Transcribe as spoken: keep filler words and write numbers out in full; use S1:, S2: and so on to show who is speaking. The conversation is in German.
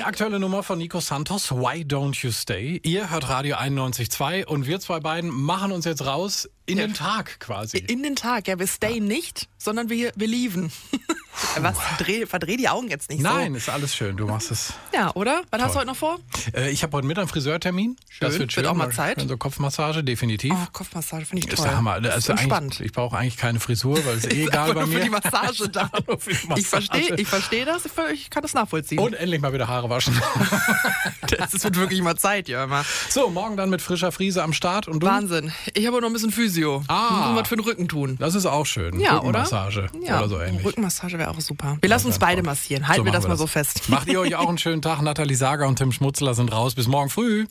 S1: Die aktuelle Nummer von Nico Santos, Why Don't You Stay? Ihr hört Radio einundneunzig Komma zwei und wir zwei beiden machen uns jetzt raus in ja. den Tag quasi.
S2: In den Tag, ja, wir stay ja. nicht, sondern wir, wir leaven. Was? Dreh, verdreh die Augen jetzt nicht
S1: Nein,
S2: so.
S1: Nein, ist alles schön, du machst es.
S2: Ja, oder? Was
S1: Toll.
S2: hast du heute noch vor?
S1: Äh, ich habe heute Mittag einen Friseurtermin.
S2: Schön,
S1: das wird schön.
S2: Wird auch mal Zeit.
S1: Also Kopfmassage, definitiv.
S2: Oh, Kopfmassage finde ich toll.
S1: Das ist der Hammer. Das ist
S2: entspannt.
S1: Ich brauche eigentlich keine Frisur, weil es eh egal bei mir.
S2: Für die Massage da.
S1: Für die Massage.
S2: Ich verstehe ich versteh das, ich kann das nachvollziehen.
S1: Und endlich mal wieder Haare waschen.
S2: Es wird wirklich mal Zeit, ja immer.
S1: So, morgen dann mit frischer Frise am Start. Und du?
S2: Wahnsinn. Ich habe noch ein bisschen Physio.
S1: Ah.
S2: Muss was für den Rücken tun.
S1: Das ist auch schön.
S2: Ja,
S1: Rückenmassage
S2: oder? Ja,
S1: oder so ähnlich.
S2: Rückenmassage wäre auch super. Wir lassen uns beide massieren. Halten
S1: so
S2: wir das
S1: wir
S2: mal
S1: das.
S2: so fest.
S1: Macht ihr euch auch einen schönen Tag. Nathalie Sager und Tim Schmutzler sind raus. Bis morgen früh.